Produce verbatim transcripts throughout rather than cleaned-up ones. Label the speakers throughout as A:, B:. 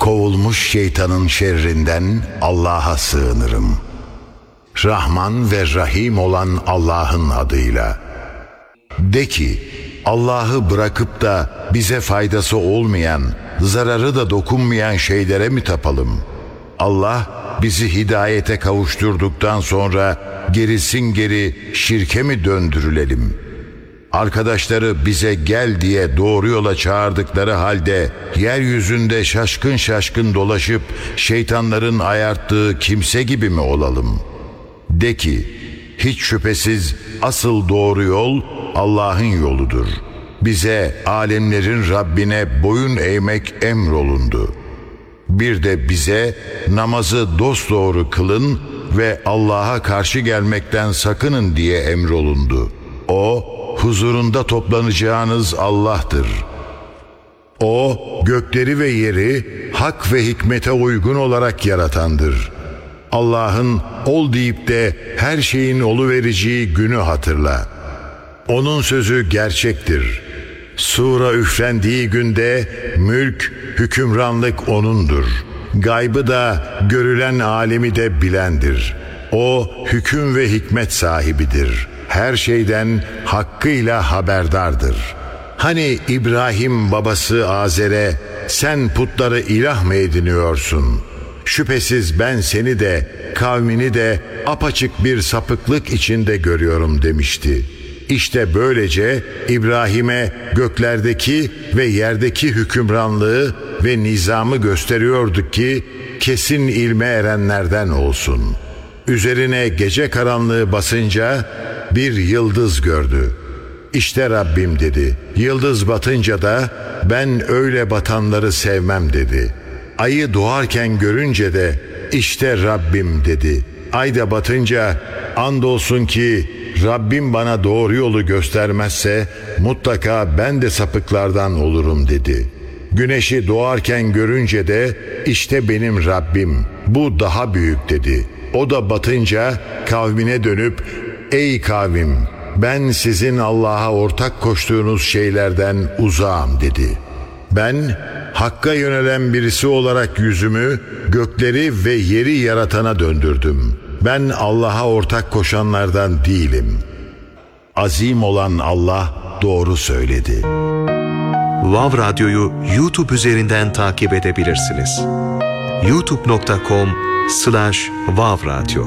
A: Kovulmuş şeytanın şerrinden Allah'a sığınırım. Rahman ve Rahim olan Allah'ın adıyla. De ki, Allah'ı bırakıp da bize faydası olmayan, zararı da dokunmayan şeylere mi tapalım? Allah bizi hidayete kavuşturduktan sonra gerisin geri şirke mi döndürülelim? Arkadaşları bize gel diye doğru yola çağırdıkları halde yeryüzünde şaşkın şaşkın dolaşıp şeytanların ayarttığı kimse gibi mi olalım? De ki, hiç şüphesiz asıl doğru yol Allah'ın yoludur. Bize alemlerin Rabbine boyun eğmek emrolundu. Bir de bize namazı dosdoğru kılın ve Allah'a karşı gelmekten sakının diye emrolundu. O, huzurunda toplanacağınız Allah'tır. O, gökleri ve yeri hak ve hikmete uygun olarak yaratandır. Allah'ın ol deyip de her şeyin oluvereceği günü hatırla. Onun sözü gerçektir. Sura üflendiği günde mülk, hükümranlık O'nundur. Gaybı da görülen alemi de bilendir. O hüküm ve hikmet sahibidir. Her şeyden hakkıyla haberdardır. Hani İbrahim babası Azer'e sen putları ilah mı ediniyorsun? Şüphesiz ben seni de kavmini de apaçık bir sapıklık içinde görüyorum demişti. İşte böylece İbrahim'e göklerdeki ve yerdeki hükümranlığı ve nizamı gösteriyorduk ki kesin ilme erenlerden olsun. Üzerine gece karanlığı basınca bir yıldız gördü. İşte Rabbim dedi. Yıldız batınca da ben öyle batanları sevmem dedi. Ayı doğarken görünce de işte Rabbim dedi. Ay da batınca andolsun ki Rabbim bana doğru yolu göstermezse mutlaka ben de sapıklardan olurum dedi. Güneşi doğarken görünce de işte benim Rabbim, bu daha büyük dedi. O da batınca kavmine dönüp ey kavim, ben sizin Allah'a ortak koştuğunuz şeylerden uzağım dedi. Ben Hakk'a yönelen birisi olarak yüzümü gökleri ve yeri yaratana döndürdüm. Ben Allah'a ortak koşanlardan değilim. Azim olan Allah doğru söyledi.
B: Vav Radyo'yu YouTube üzerinden takip edebilirsiniz. youtube nokta com slash vav radyo.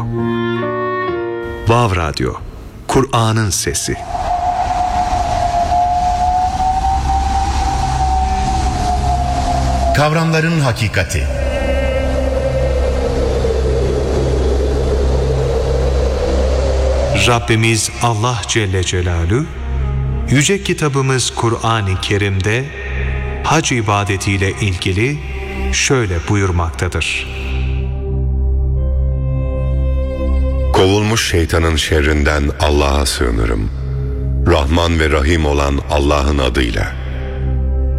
B: Vav Radyo, Kur'an'ın sesi.
C: Kavramların hakikati.
B: Rabbimiz Allah Celle Celaluhu, yüce kitabımız Kur'an-ı Kerim'de hac ibadetiyle ilgili şöyle buyurmaktadır.
D: Kovulmuş şeytanın şerrinden Allah'a sığınırım. Rahman ve Rahim olan Allah'ın adıyla.